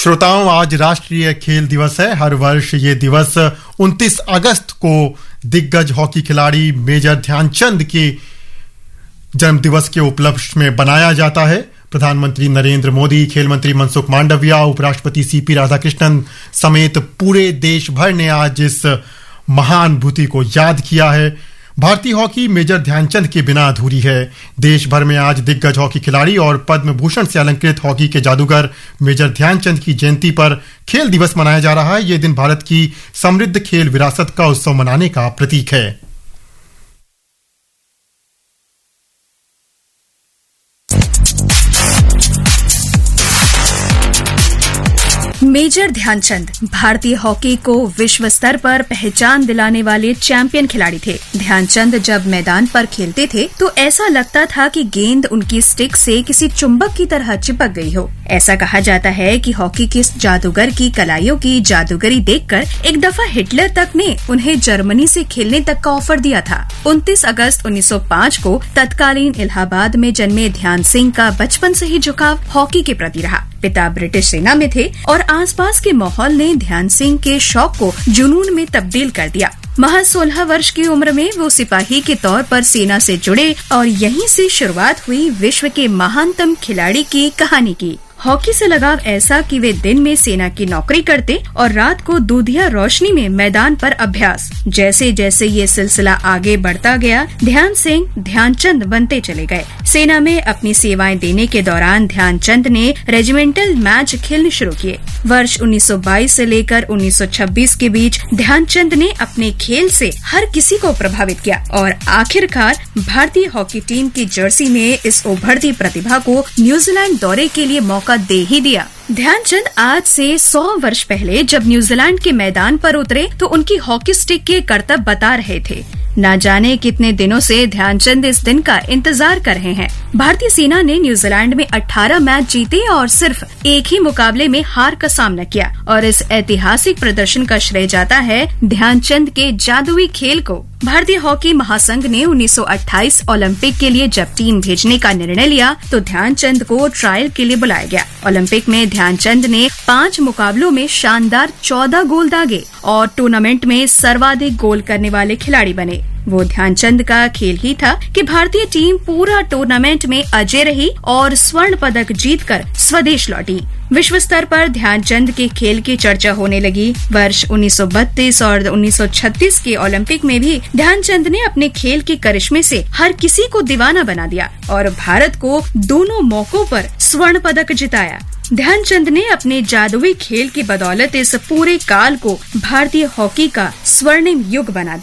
श्रोताओं, आज राष्ट्रीय खेल दिवस है। हर वर्ष ये दिवस 29 अगस्त को दिग्गज हॉकी खिलाड़ी मेजर ध्यानचंद के जन्म दिवस के उपलक्ष्य में बनाया जाता है। प्रधानमंत्री नरेंद्र मोदी, खेल मंत्री मनसुख मांडविया, उपराष्ट्रपति सीपी राधाकृष्णन समेत पूरे देश भर ने आज इस महान भूति को याद किया है। भारतीय हॉकी मेजर ध्यानचंद के बिना अधूरी है। देश भर में आज दिग्गज हॉकी खिलाड़ी और पद्म भूषण से अलंकृत हॉकी के जादूगर मेजर ध्यानचंद की जयंती पर खेल दिवस मनाया जा रहा है। ये दिन भारत की समृद्ध खेल विरासत का उत्सव मनाने का प्रतीक है। मेजर ध्यानचंद भारतीय हॉकी को विश्व स्तर पर पहचान दिलाने वाले चैंपियन खिलाड़ी थे। ध्यानचंद जब मैदान पर खेलते थे तो ऐसा लगता था कि गेंद उनकी स्टिक से किसी चुंबक की तरह चिपक गई हो। ऐसा कहा जाता है कि हॉकी के जादूगर की कलाइयों की जादूगरी देखकर एक दफा हिटलर तक ने उन्हें जर्मनी से खेलने तक का ऑफर दिया था। 29 अगस्त 1905 को तत्कालीन इलाहाबाद में जन्मे ध्यान सिंह का बचपन से ही झुकाव हॉकी के प्रति रहा। पिता ब्रिटिश सेना में थे और आसपास के माहौल ने ध्यान सिंह के शौक को जुनून में तब्दील कर दिया। महज 16 वर्ष की उम्र में वो सिपाही के तौर पर सेना से जुड़े और यहीं से शुरुआत हुई विश्व के महानतम खिलाड़ी की कहानी की। हॉकी से लगाव ऐसा कि वे दिन में सेना की नौकरी करते और रात को दूधिया रोशनी में मैदान पर अभ्यास। जैसे जैसे ये सिलसिला आगे बढ़ता गया, ध्यान सिंह ध्यानचंद बनते चले गए। सेना में अपनी सेवाएं देने के दौरान ध्यानचंद ने रेजिमेंटल मैच खेलने शुरू किए। वर्ष 1922 से लेकर 1926 के बीच ध्यानचंद ने अपने खेल से हर किसी को प्रभावित किया और आखिरकार भारतीय हॉकी टीम की जर्सी में इस उभरती प्रतिभा को न्यूजीलैंड दौरे के लिए मौका दे ही दिया। ध्यानचंद आज से 100 वर्ष पहले जब न्यूजीलैंड के मैदान पर उतरे तो उनकी हॉकी स्टिक के करतब बता रहे थे। न जाने कितने दिनों से ध्यानचंद इस दिन का इंतजार कर रहे हैं। भारतीय सेना ने न्यूजीलैंड में 18 मैच जीते और सिर्फ एक ही मुकाबले में हार का सामना किया और इस ऐतिहासिक प्रदर्शन का श्रेय जाता है ध्यानचंद के जादुई खेल को। भारतीय हॉकी महासंघ ने 1928 ओलंपिक के लिए जब टीम भेजने का निर्णय लिया तो ध्यानचंद को ट्रायल के लिए बुलाया गया। ओलंपिक में ध्यानचंद ने 5 मुकाबलों में शानदार 14 गोल दागे और टूर्नामेंट में सर्वाधिक गोल करने वाले खिलाड़ी बने। वो ध्यानचंद का खेल ही था कि भारतीय टीम पूरा टूर्नामेंट में अजय रही और स्वर्ण पदक जीतकर स्वदेश लौटी। विश्व स्तर पर ध्यानचंद के खेल की चर्चा होने लगी। वर्ष 1932 और 1936 के ओलंपिक में भी ध्यानचंद ने अपने खेल के करिश्मे से हर किसी को दीवाना बना दिया और भारत को दोनों मौकों पर स्वर्ण पदक जिताया। ध्यानचंद ने अपने जादुई खेल की बदौलत इस पूरे काल को भारतीय हॉकी का स्वर्णिम युग बना दिया।